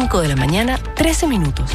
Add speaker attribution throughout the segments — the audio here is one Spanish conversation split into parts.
Speaker 1: 5 de la mañana, 13 minutos.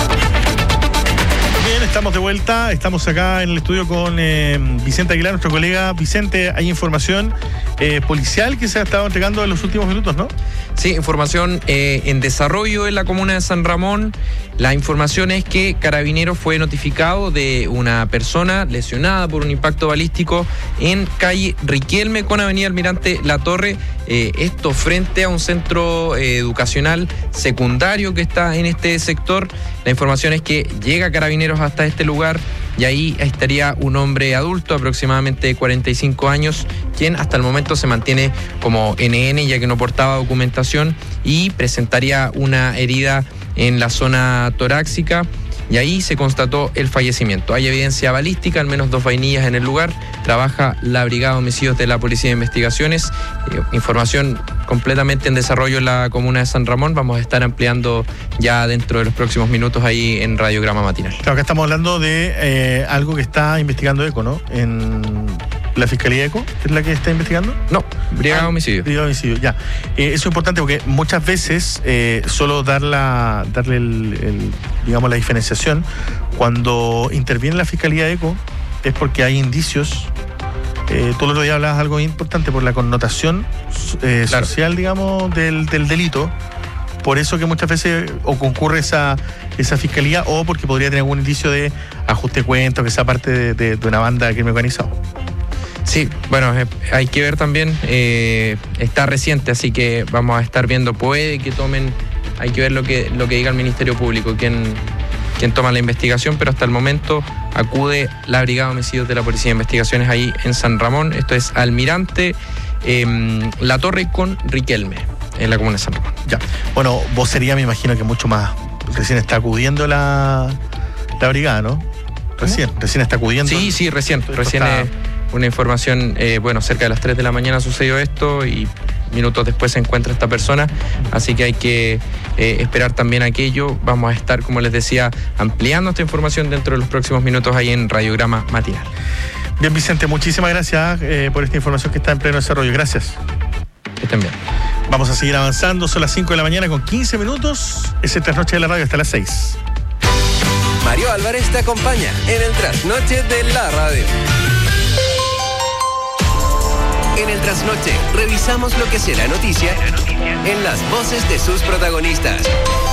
Speaker 2: Bien, estamos de vuelta. Estamos acá en el estudio con Vicente Aguilar, nuestro colega. Vicente, hay información policial que se ha estado entregando en los últimos minutos, ¿no?
Speaker 3: Sí, información en desarrollo en la comuna de San Ramón. La información es que Carabineros fue notificado de una persona lesionada por un impacto balístico en calle Riquelme con avenida Almirante Latorre. Esto frente a un centro educacional secundario que está en este sector. La información es que llega Carabineros hasta este lugar y ahí estaría un hombre adulto, aproximadamente de 45 años, quien hasta el momento se mantiene como NN, ya que no portaba documentación, y presentaría una herida en la zona torácica, y ahí se constató el fallecimiento. Hay evidencia balística, al menos 2 vainillas en el lugar. Trabaja la Brigada de Homicidios de la Policía de Investigaciones. Información completamente en desarrollo en la comuna de San Ramón. Vamos a estar ampliando ya dentro de los próximos minutos ahí en Radiograma Matinal.
Speaker 2: Claro, acá estamos hablando de algo que está investigando ECO, ¿no? En la Fiscalía ECO, ¿es la que está investigando?
Speaker 3: No, Brigada de Homicidios.
Speaker 2: Brigada de Homicidios, ya. Eso es importante porque muchas veces solo darle digamos, la diferenciación cuando interviene la Fiscalía ECO es porque hay indicios. Tú el otro día hablabas algo importante por la connotación
Speaker 3: claro,
Speaker 2: social, digamos, del delito. Por eso que muchas veces o concurre esa fiscalía, o porque podría tener algún indicio de ajuste de cuentas, que sea parte de una banda de crimen organizado.
Speaker 3: Sí, bueno, hay que ver también, está reciente, así que vamos a estar viendo, puede que tomen, hay que ver lo que diga el Ministerio Público, quién toma la investigación, pero hasta el momento acude la Brigada de Homicidios de la Policía de Investigaciones ahí en San Ramón. Esto es Almirante Latorre con Riquelme, en la comuna de San Ramón.
Speaker 2: Ya, bueno, vocería me imagino que mucho más, recién está acudiendo la brigada, ¿no? Recién está acudiendo.
Speaker 3: Sí, recién es una información, cerca de las 3 de la mañana sucedió esto y minutos después se encuentra esta persona, así que hay que esperar también aquello. Vamos a estar, como les decía, ampliando esta información dentro de los próximos minutos ahí en Radiograma Matinal.
Speaker 2: Bien, Vicente, muchísimas gracias por esta información que está en pleno desarrollo. Gracias.
Speaker 3: Que estén bien.
Speaker 2: Vamos a seguir avanzando, son las 5 de la mañana con 15 minutos. Es el Trasnoche de la Radio hasta las 6.
Speaker 4: Mario Álvarez te acompaña en el Trasnoche de la Radio. En el Trasnoche revisamos lo que será noticia en las voces de sus protagonistas.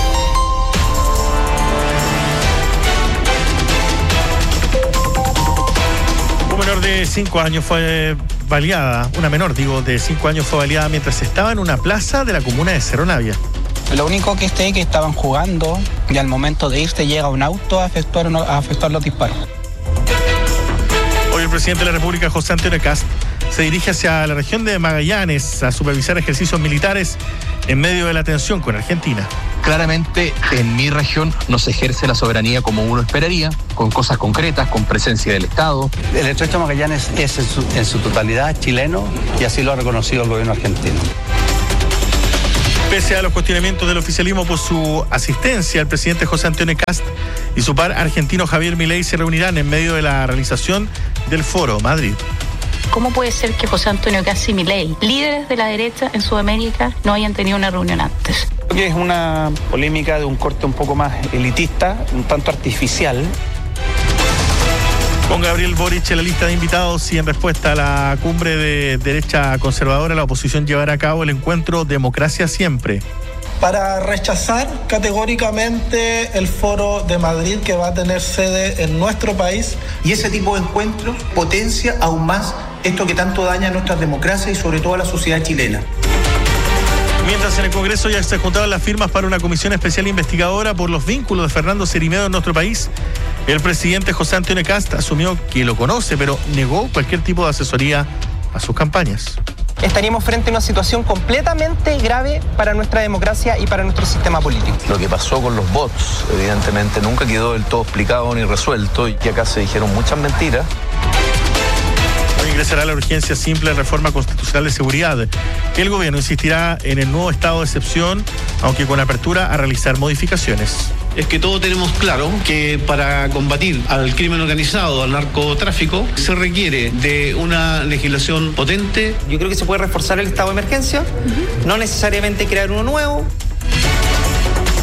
Speaker 2: Un menor de 5 años fue baleada, una menor, de 5 años fue baleada mientras estaba en una plaza de la comuna de Cerro Navia.
Speaker 5: Lo único que sé es que estaban jugando y al momento de irse llega un auto a efectuar los disparos.
Speaker 2: Hoy el presidente de la República, José Antonio Kast, se dirige hacia la región de Magallanes a supervisar ejercicios militares en medio de la tensión con Argentina.
Speaker 6: Claramente en mi región no se ejerce la soberanía como uno esperaría, con cosas concretas, con presencia del Estado.
Speaker 7: El Estrecho de Magallanes es en su totalidad chileno y así lo ha reconocido el gobierno argentino.
Speaker 2: Pese a los cuestionamientos del oficialismo por su asistencia, el presidente José Antonio Kast y su par argentino Javier Milei se reunirán en medio de la realización del Foro Madrid.
Speaker 8: ¿Cómo puede ser que José Antonio Kast y Milei, líderes de la derecha en Sudamérica, no hayan tenido una reunión antes?
Speaker 7: Creo que es una polémica de un corte un poco más elitista, un tanto artificial.
Speaker 2: Con Gabriel Boric en la lista de invitados y en respuesta a la cumbre de derecha conservadora, la oposición llevará a cabo el encuentro Democracia Siempre.
Speaker 9: Para rechazar categóricamente el Foro de Madrid, que va a tener sede en nuestro país.
Speaker 10: Y ese tipo de encuentros potencia aún más esto que tanto daña a nuestras democracias y sobre todo a la sociedad chilena.
Speaker 2: Mientras en el Congreso ya se juntaban las firmas para una comisión especial investigadora por los vínculos de Fernando Cerime en nuestro país, el presidente José Antonio Kast asumió que lo conoce, pero negó cualquier tipo de asesoría a sus campañas.
Speaker 11: Estaríamos frente a una situación completamente grave para nuestra democracia y para nuestro sistema político.
Speaker 12: Lo que pasó con los bots, evidentemente, nunca quedó del todo explicado ni resuelto, y que acá se dijeron muchas mentiras.
Speaker 2: Hoy ingresará la urgencia simple de reforma constitucional de seguridad. El gobierno insistirá en el nuevo estado de excepción, aunque con apertura a realizar modificaciones.
Speaker 13: Es que todos tenemos claro que para combatir al crimen organizado, al narcotráfico, se requiere de una legislación potente.
Speaker 11: Yo creo que se puede reforzar el estado de emergencia, no necesariamente crear uno nuevo.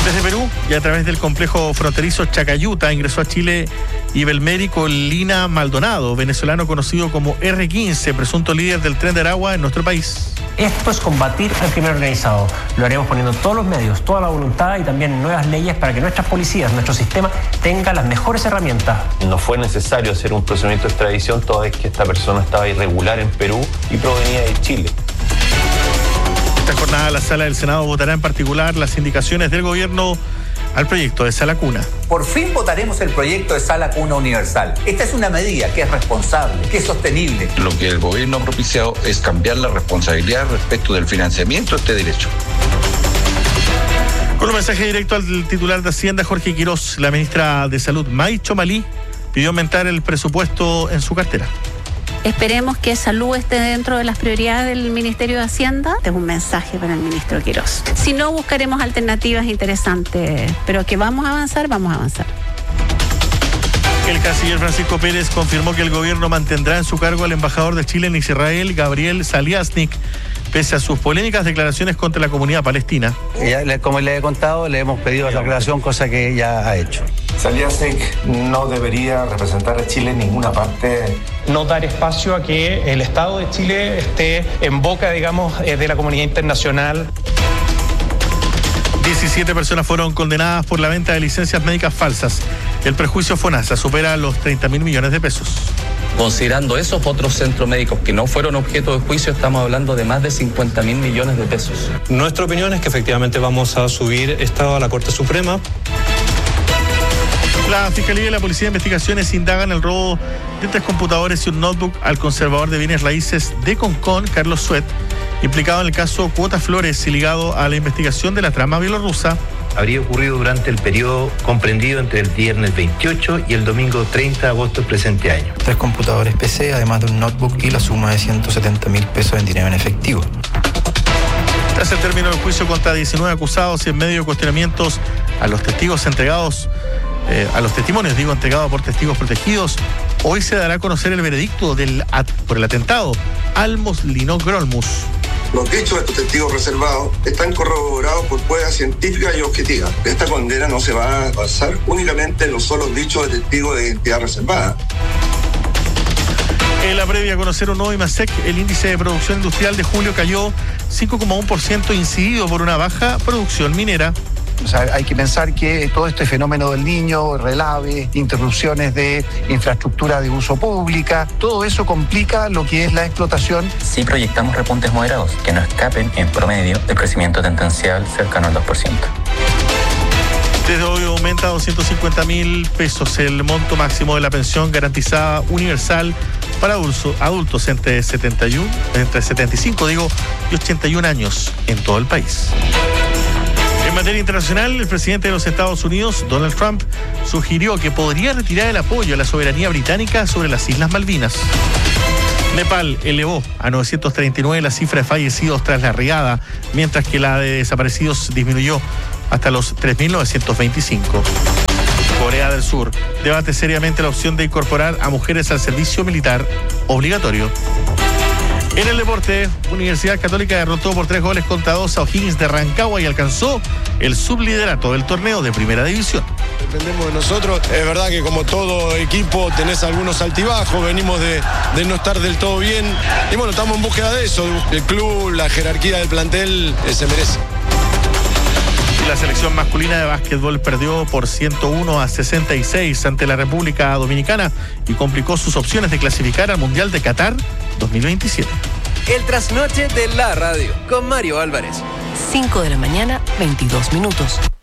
Speaker 2: Desde Perú y a través del complejo fronterizo Chacayuta ingresó a Chile Ibelmérico Lina Maldonado, venezolano conocido como R15, presunto líder del Tren de Aragua en nuestro país.
Speaker 14: Esto es combatir al crimen organizado. Lo haremos poniendo todos los medios, toda la voluntad y también nuevas leyes para que nuestras policías, nuestro sistema, tengan las mejores herramientas.
Speaker 15: No fue necesario hacer un procedimiento de extradición toda vez que esta persona estaba irregular en Perú y provenía de Chile.
Speaker 2: Esta jornada la Sala del Senado votará en particular las indicaciones del gobierno al proyecto de Sala Cuna.
Speaker 16: Por fin votaremos el proyecto de Sala Cuna Universal. Esta es una medida que es responsable, que es sostenible.
Speaker 17: Lo que el gobierno ha propiciado es cambiar la responsabilidad respecto del financiamiento de este derecho.
Speaker 2: Con un mensaje directo al titular de Hacienda, Jorge Quirós, la ministra de Salud, May Chomalí, pidió aumentar el presupuesto en su cartera.
Speaker 18: Esperemos que salud esté dentro de las prioridades del Ministerio de Hacienda. Este es un mensaje para el ministro Quirós. Si no, buscaremos alternativas interesantes, pero que vamos a avanzar, vamos a avanzar.
Speaker 2: El canciller Francisco Pérez confirmó que el gobierno mantendrá en su cargo al embajador de Chile en Israel, Gabriel Saliasnik, pese a sus polémicas declaraciones contra la comunidad palestina.
Speaker 7: Como le he contado, le hemos pedido la aclaración, cosa que ella ha hecho.
Speaker 19: Saliasnik no debería representar a Chile en ninguna parte.
Speaker 11: No dar espacio a que el Estado de Chile esté en boca, digamos, de la comunidad internacional.
Speaker 2: 17 personas fueron condenadas por la venta de licencias médicas falsas. El perjuicio FONASA supera los 30.000 millones de pesos.
Speaker 20: Considerando esos otros centros médicos que no fueron objeto de juicio, estamos hablando de más de 50.000 millones de pesos.
Speaker 21: Nuestra opinión es que efectivamente vamos a subir esto a la Corte Suprema.
Speaker 2: La Fiscalía y la Policía de Investigaciones indagan el robo de 3 computadores y un notebook al conservador de bienes raíces de Concón, Carlos Suet, implicado en el caso Cuotas Flores y ligado a la investigación de la trama bielorrusa.
Speaker 22: Habría ocurrido durante el periodo comprendido entre el viernes 28 y el domingo 30 de agosto del presente año.
Speaker 23: 3 computadores PC, además de un notebook y la suma de 170.000 pesos en dinero en efectivo.
Speaker 2: Tras el término del juicio contra 19 acusados y en medio de cuestionamientos a los testigos entregados, a los testimonios, entregados por testigos protegidos, hoy se dará a conocer el veredicto por el atentado al Moslino Grolmus.
Speaker 24: Los dichos de estos testigos reservados están corroborados por pruebas científicas y objetivas. Esta condena no se va a basar únicamente en los solos dichos de testigos de identidad reservada.
Speaker 2: En la previa a conocer un nuevo IMASEC, el índice de producción industrial de julio cayó 5,1%, incidido por una baja producción minera.
Speaker 25: O sea, hay que pensar que todo este fenómeno del Niño, relave, interrupciones de infraestructura de uso pública, todo eso complica lo que es la explotación.
Speaker 20: Sí proyectamos repuntes moderados que no escapen en promedio del crecimiento tendencial cercano al 2%.
Speaker 2: Desde hoy aumenta a 250.000 pesos el monto máximo de la pensión garantizada universal para adultos entre 75 y 81 años en todo el país. En materia internacional, el presidente de los Estados Unidos, Donald Trump, sugirió que podría retirar el apoyo a la soberanía británica sobre las Islas Malvinas. Nepal elevó a 939 la cifra de fallecidos tras la riada, mientras que la de desaparecidos disminuyó hasta los 3.925. Corea del Sur debate seriamente la opción de incorporar a mujeres al servicio militar obligatorio. En el deporte, Universidad Católica derrotó por 3-2 a O'Higgins de Rancagua y alcanzó el subliderato del torneo de Primera División.
Speaker 26: Dependemos de nosotros. Es verdad que como todo equipo tenés algunos altibajos, venimos de no estar del todo bien. Y bueno, estamos en búsqueda de eso. El club, la jerarquía del plantel se merece.
Speaker 2: La selección masculina de básquetbol perdió por 101-66 ante la República Dominicana y complicó sus opciones de clasificar al Mundial de Qatar 2027.
Speaker 4: El trasnoche de la radio con Mario Álvarez.
Speaker 1: 5 de la mañana, 22 minutos.